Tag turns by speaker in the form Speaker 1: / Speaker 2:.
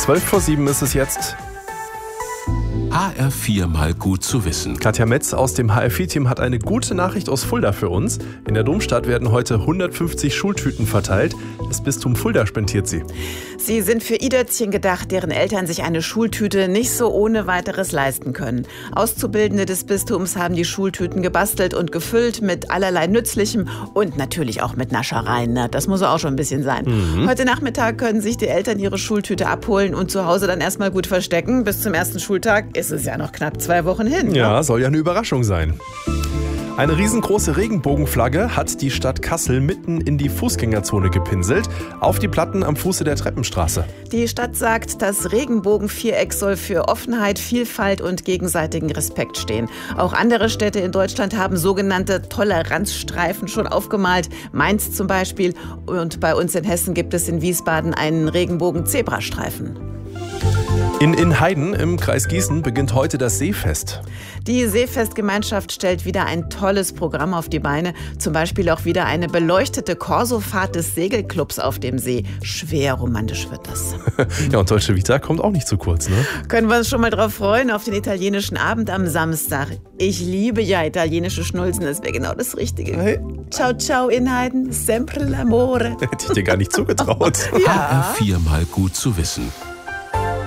Speaker 1: 12:07 ist es jetzt.
Speaker 2: HR4 mal gut zu wissen.
Speaker 1: Katja Metz aus dem HR4-Team hat eine gute Nachricht aus Fulda für uns. In der Domstadt werden heute 150 Schultüten verteilt. Das Bistum Fulda spendiert sie.
Speaker 3: Sie sind für Idötzchen gedacht, deren Eltern sich eine Schultüte nicht so ohne weiteres leisten können. Auszubildende des Bistums haben die Schultüten gebastelt und gefüllt mit allerlei Nützlichem und natürlich auch mit Naschereien. Ne? Das muss auch schon ein bisschen sein. Heute Nachmittag können sich die Eltern ihre Schultüte abholen und zu Hause dann erstmal gut verstecken. Bis zum ersten Schultag ist es ja noch knapp 2 Wochen hin.
Speaker 1: Ja, soll ja eine Überraschung sein. Eine riesengroße Regenbogenflagge hat die Stadt Kassel mitten in die Fußgängerzone gepinselt, auf die Platten am Fuße der Treppenstraße.
Speaker 3: Die Stadt sagt, das Regenbogenviereck soll für Offenheit, Vielfalt und gegenseitigen Respekt stehen. Auch andere Städte in Deutschland haben sogenannte Toleranzstreifen schon aufgemalt. Mainz zum Beispiel. Und bei uns in Hessen gibt es in Wiesbaden einen Regenbogen-Zebrastreifen.
Speaker 1: In Heiden im Kreis Gießen beginnt heute das Seefest.
Speaker 3: Die Seefestgemeinschaft stellt wieder ein tolles Programm auf die Beine. Zum Beispiel auch wieder eine beleuchtete Korsofahrt des Segelclubs auf dem See. Schwer romantisch wird das.
Speaker 1: Ja, und Dolce Vita kommt auch nicht zu kurz, ne?
Speaker 3: Können wir uns schon mal drauf freuen, auf den italienischen Abend am Samstag. Ich liebe ja italienische Schnulzen, das wäre genau das Richtige.
Speaker 1: Hey.
Speaker 3: Ciao, ciao in Heiden, sempre l'amore.
Speaker 1: Hätte ich dir gar nicht zugetraut.
Speaker 3: Ja.
Speaker 2: HR4 mal gut zu wissen.